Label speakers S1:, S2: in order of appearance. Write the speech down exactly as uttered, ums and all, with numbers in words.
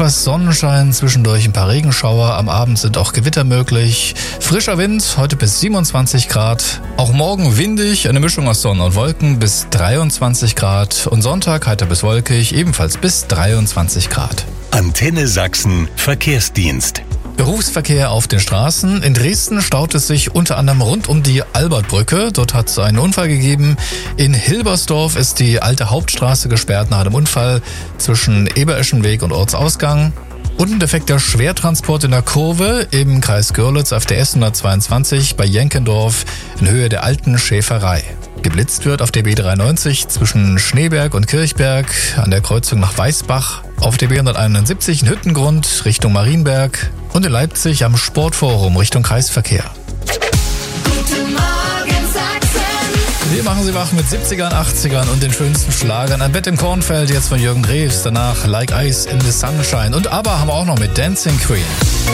S1: etwas Sonnenschein, zwischendurch ein paar Regenschauer. Am Abend sind auch Gewitter möglich. Frischer Wind, heute bis siebenundzwanzig Grad. Auch morgen windig, eine Mischung aus Sonne und Wolken bis dreiundzwanzig Grad. Und Sonntag heiter bis wolkig, ebenfalls bis dreiundzwanzig Grad.
S2: Antenne Sachsen Verkehrsdienst.
S1: Berufsverkehr auf den Straßen. In Dresden staut es sich unter anderem rund um die Albertbrücke. Dort hat es einen Unfall gegeben. In Hilbersdorf ist die alte Hauptstraße gesperrt nach einem Unfall zwischen Ebereschenweg und Ortsausgang. Und ein defekter Schwertransport in der Kurve im Kreis Görlitz auf der S hundertzweiundzwanzig bei Jenkendorf in Höhe der alten Schäferei. Geblitzt wird auf der B dreiundneunzig zwischen Schneeberg und Kirchberg an der Kreuzung nach Weißbach, auf der B hunderteinundsiebzig in Hüttengrund Richtung Marienberg und in Leipzig am Sportforum Richtung Kreisverkehr.
S3: Guten Morgen Sachsen.
S1: Wir machen Sie wach mit siebzigern, achtzigern und den schönsten Schlagern. Ein Bett im Kornfeld jetzt von Jürgen Drews, danach Like Ice in the Sunshine und ABBA haben wir auch noch mit Dancing Queen.